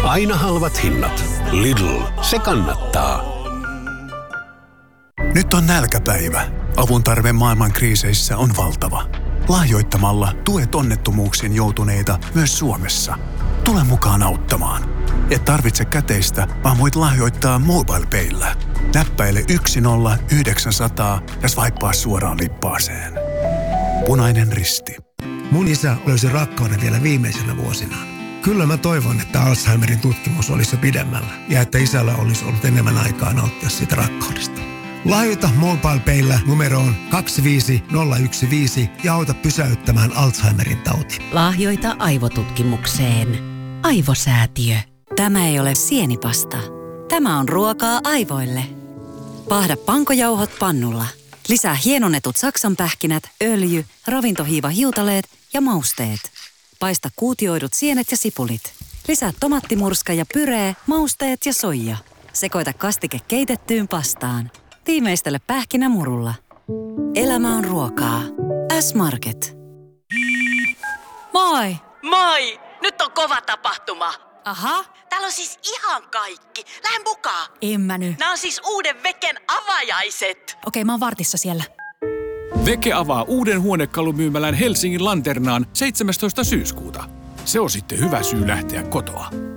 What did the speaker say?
Aina halvat hinnat. Lidl, se kannattaa. Nyt on nälkäpäivä. Avun tarve maailman kriiseissä on valtava. Lahjoittamalla tuet onnettomuuksiin joutuneita myös Suomessa. Tule mukaan auttamaan. Et tarvitse käteistä, vaan voit lahjoittaa MobilePayllä. Näppäile 10900 ja swipea suoraan lippaaseen. Punainen Risti. Mun isä löysi rakkauden vielä viimeisenä vuosinaan. Kyllä mä toivon, että Alzheimerin tutkimus olisi jo pidemmällä ja että isällä olisi ollut enemmän aikaa nauttia siitä rakkaudesta. Lahjoita MobilePayllä numeroon 25015 ja auta pysäyttämään Alzheimerin tauti. Lahjoita aivotutkimukseen. Aivosäätiö. Tämä ei ole sienipasta. Tämä on ruokaa aivoille. Paahda pankojauhot pannulla. Lisää hienonnetut saksanpähkinät, öljy, ravintohiivahiutaleet ja mausteet. Paista kuutioidut sienet ja sipulit. Lisää tomattimurska ja pyree, mausteet ja soija. Sekoita kastike keitettyyn pastaan. Tiimeistele pähkinämurulla. Elämä on ruokaa. S-Market. Moi! Moi! Nyt on kova tapahtuma. Aha. Täällä on siis ihan kaikki. Lähden mukaan. En mä nyt. Nämä on siis uuden Veken avajaiset. Okei, mä oon vartissa siellä. Veke avaa uuden huonekalumyymälän Helsingin Lanternaan 17. syyskuuta. Se on sitten hyvä syy lähteä kotoa.